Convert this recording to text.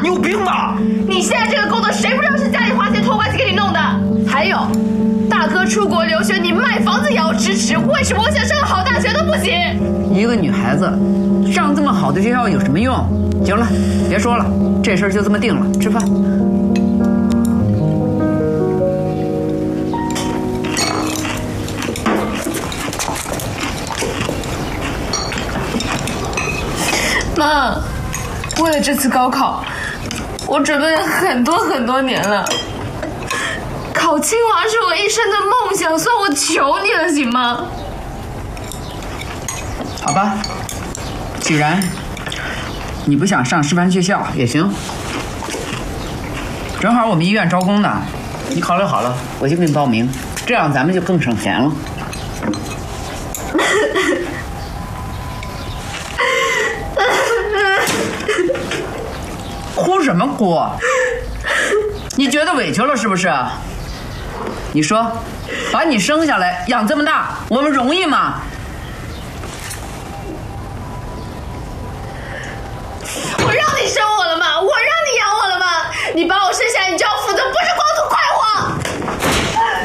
你有病吧？ 你现在这个工作，谁不知道是家里花钱托关系给你弄的？还有，大哥出国留学，你卖房子也要支持，为什么我想上个好大学都不行？ 一个女孩子上这么好的学校有什么用？行了，别说了，这事儿就这么定了，吃饭。 妈，为了这次高考，我准备了很多年了。考清华是我一生的梦想，算我求你了，行吗？ 好吧，既然你不想上师范学校也行，正好我们医院招工呢，你考虑好了，我就给你报名，这样咱们就更省钱了。哭什么哭？你觉得委屈了是不是？你说，把你生下来养这么大，我们容易吗？